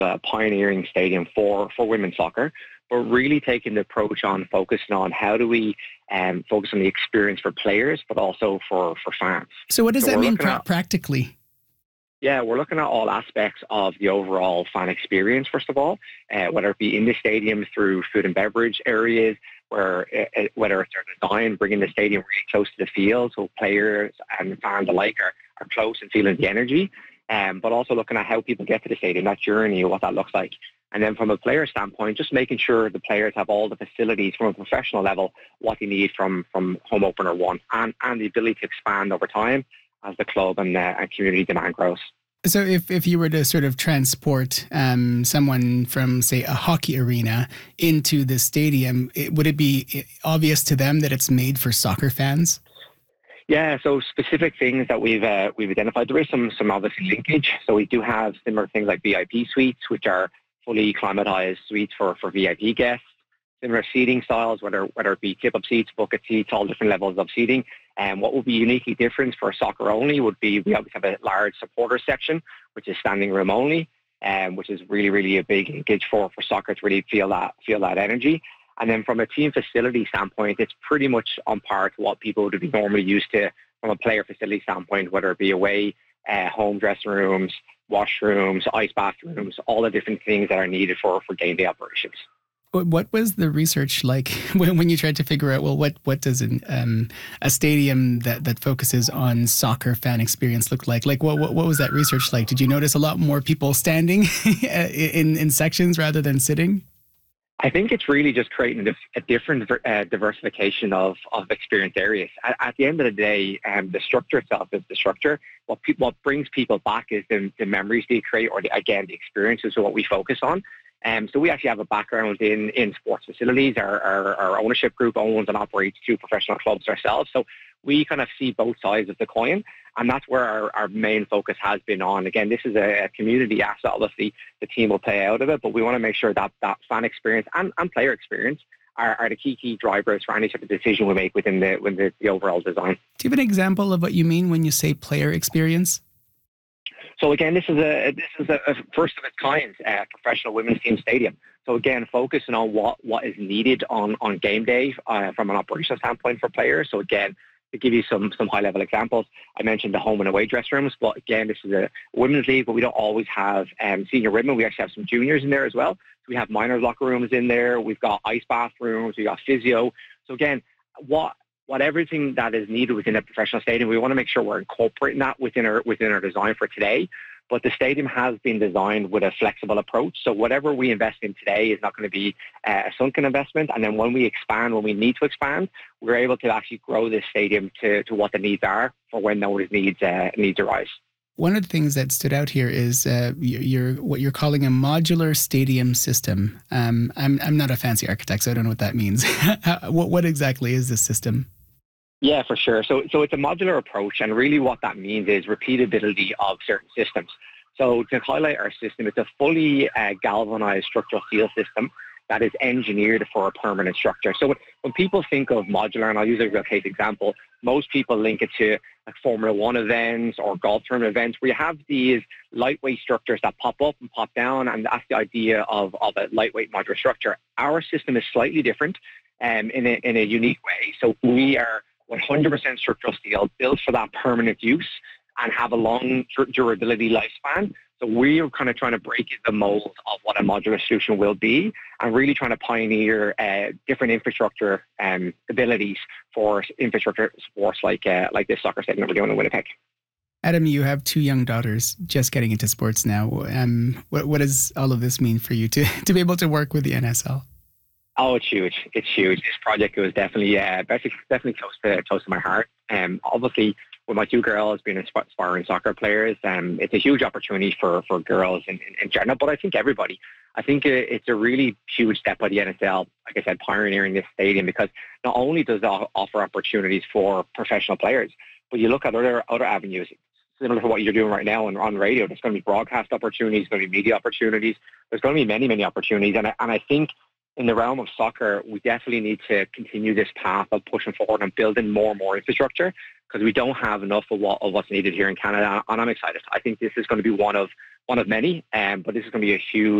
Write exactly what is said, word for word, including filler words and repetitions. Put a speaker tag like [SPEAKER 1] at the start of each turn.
[SPEAKER 1] a pioneering stadium for, for women's soccer, but really taking the approach on focusing on how do we um, focus on the experience for players, but also for, for fans.
[SPEAKER 2] So what does
[SPEAKER 1] so
[SPEAKER 2] that mean pra-
[SPEAKER 1] at,
[SPEAKER 2] practically?
[SPEAKER 1] Yeah, we're looking at all aspects of the overall fan experience, first of all, uh, whether it be in the stadium through food and beverage areas, where uh, whether it's our design, bringing the stadium really close to the field so players and fans alike are, are close and feeling the energy, um, but also looking at how people get to the stadium, that journey, what that looks like. And then from a player standpoint, just making sure the players have all the facilities from a professional level, what they need from, from home opener one, and, and the ability to expand over time as the club and, uh, and community demand grows.
[SPEAKER 2] So if, if you were to sort of transport um, someone from, say, a hockey arena into the stadium, it, would it be obvious to them that it's made for soccer fans?
[SPEAKER 1] Yeah, so specific things that we've uh, we've identified, there is some some obviously linkage. So we do have similar things like V I P suites, which are fully climatized suites for, for V I P guests. Similar seating styles, whether whether it be tip-up seats, bucket seats, all different levels of seating. And what will be uniquely different for soccer only would be we obviously have a large supporter section, which is standing room only, um, which is really, really a big engage for, for soccer to really feel that feel that energy. And then from a team facility standpoint, it's pretty much on par to what people would be normally used to from a player facility standpoint, whether it be away, uh, home dressing rooms, washrooms, ice bathrooms, all the different things that are needed for, for game day operations.
[SPEAKER 2] What was the research like when, when you tried to figure out, well, what, what does an, um, a stadium that, that focuses on soccer fan experience look like? Like, what, what what was that research like? Did you notice a lot more people standing in, in sections rather than sitting?
[SPEAKER 1] I think it's really just creating a, a different uh, diversification of, of experience areas. At, at the end of the day, um, the structure itself is the structure. What, pe- what brings people back is the, the memories they create, or the, again, the experiences are what we focus on. Um, so we actually have a background in, in sports facilities. Our, our, our ownership group owns and operates two professional clubs ourselves. So we kind of see both sides of the coin. And that's where our, our main focus has been on. Again, this is a, a community asset. Obviously, the team will play out of it, but we want to make sure that that fan experience and, and player experience are, are the key key drivers for any sort of decision we make within the, within the, the overall design.
[SPEAKER 2] Do you have an example of what you mean when you say player experience?
[SPEAKER 1] So again, this is a this is a, a first of its kind uh, professional women's team stadium. So again, focusing on what, what is needed on, on game day uh, from an operational standpoint for players. So again, to give you some some high level examples, I mentioned the home and away dress rooms, but again, this is a women's league, but we don't always have um, senior women. We actually have some juniors in there as well. So we have minors locker rooms in there. We've got ice bathrooms. We got physio. So again, what what everything that is needed within a professional stadium, we want to make sure we're incorporating that within our within our design for today. But the stadium has been designed with a flexible approach. So whatever we invest in today is not going to be uh, a sunken investment. And then when we expand, when we need to expand, we're able to actually grow this stadium to, to what the needs are for when those needs uh, needs arise.
[SPEAKER 2] One of the things that stood out here is uh, you're, what you're calling a modular stadium system. Um, I'm I'm not a fancy architect, so I don't know what that means. what what exactly is this system?
[SPEAKER 1] Yeah, for sure. So so it's a modular approach, and really what that means is repeatability of certain systems. So to highlight our system, it's a fully uh, galvanized structural steel system that is engineered for a permanent structure. So when, when people think of modular, and I'll use a real case example, most people link it to like Formula One events or golf tournament events where you have these lightweight structures that pop up and pop down, and that's the idea of, of a lightweight modular structure. Our system is slightly different um, in, a, in a unique way. So we are one hundred percent structural steel, built for that permanent use and have a long durability lifespan. So we're kind of trying to break the mold of what a modular solution will be, and really trying to pioneer uh, different infrastructure um, abilities for infrastructure sports like uh, like this soccer stadium that we're doing in Winnipeg.
[SPEAKER 2] Adam, you have two young daughters just getting into sports now. Um, what, what does all of this mean for you to, to be able to work with the N S L?
[SPEAKER 1] Oh, it's huge. It's huge. This project was definitely, uh, definitely close to close to my heart. Um, obviously, with my two girls being aspiring soccer players, um, it's a huge opportunity for, for girls in, in, in general, but I think everybody. I think it's a really huge step by the N S L, like I said, pioneering this stadium, because not only does it offer opportunities for professional players, but you look at other other avenues, similar to what you're doing right now on, on radio. There's going to be broadcast opportunities, there's going to be media opportunities. There's going to be many, many opportunities. And I, and I think in the realm of soccer, we definitely need to continue this path of pushing forward and building more and more infrastructure, because we don't have enough of, what, of what's needed here in Canada. And I'm excited. I think this is going to be one of one of many, um, but this is going to be a huge